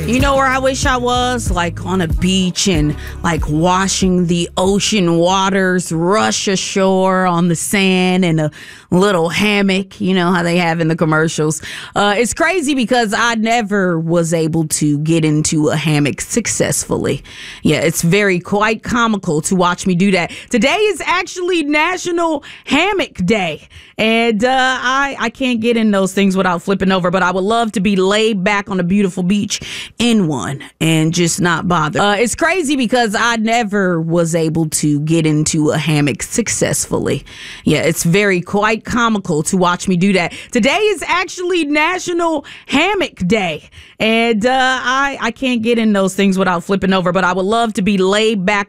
You know where I wish I was? Like on a beach and like washing the ocean waters rush ashore on the sand in a little hammock. You know how they have in the commercials. It's crazy because I never was able to get into a hammock successfully. Yeah, it's quite comical to watch me do that. Today is actually National Hammock Day. And I can't get in those things without flipping over, but I would love to be laid back on a beautiful beach in one and just not bother. It's crazy because I never was able to get into a hammock successfully. Yeah, it's quite comical to watch me do that. Today is actually National Hammock Day. And I can't get in those things without flipping over, but I would love to be laid back